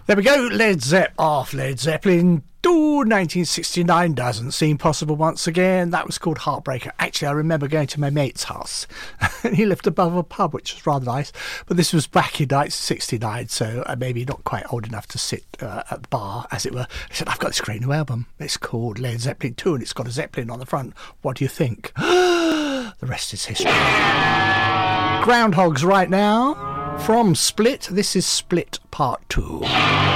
There we go, Led Zeppelin 2, 1969, doesn't seem possible once again. That was called Heartbreaker. Actually, I remember going to my mate's house, and he lived above a pub, which was rather nice, but this was back in 1969, so maybe not quite old enough to sit at the bar, as it were. He said, I've got this great new album. It's called Led Zeppelin 2, and it's got a Zeppelin on the front. What do you think? The rest is history. Groundhogs right now. From Split, this is Split Part 2.